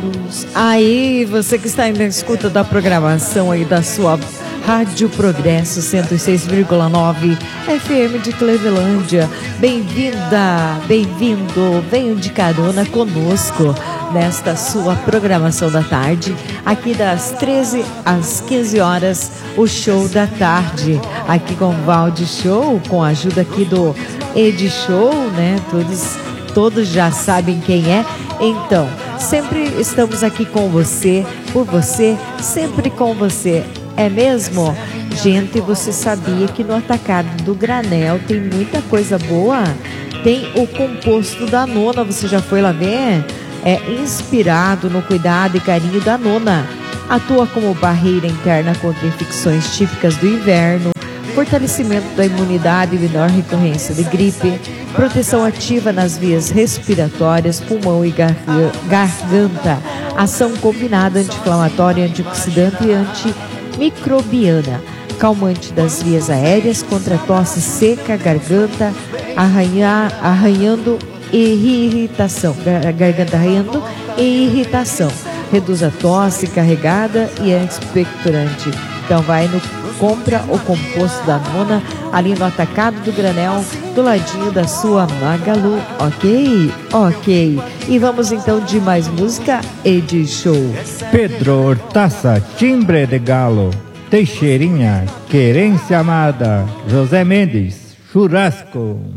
anos. Aí, você que está na escuta da programação aí da sua Rádio Progresso 106,9 FM de Clevelândia. Bem-vinda, bem-vindo, venham de carona conosco nesta sua programação da tarde, aqui das 13 às 15 horas, o show da tarde, aqui com o Valde Show, com a ajuda aqui do Ed Show, né? Todos já sabem quem é. Então, sempre estamos aqui com você, por você, sempre com você. É mesmo? Gente, você sabia que no Atacado do Granel tem muita coisa boa? Tem o composto da Nona, você já foi lá ver? É inspirado no cuidado e carinho da Nona. Atua como barreira interna contra infecções típicas do inverno, fortalecimento da imunidade e menor recorrência de gripe, proteção ativa nas vias respiratórias, pulmão e garganta, ação combinada anti-inflamatória, antioxidante e antimicrobiana, calmante das vias aéreas contra tosse seca, garganta arranhando e irritação, garganta arranhando e irritação, reduz a tosse carregada e é expectorante. Então compra o composto da Nona ali no Atacado do Granel, do ladinho da sua Magalu, ok? Ok. E vamos então de mais música e de show. Pedro Hortaça, Timbre de Galo, Teixeirinha, Querência Amada, José Mendes, Churrasco.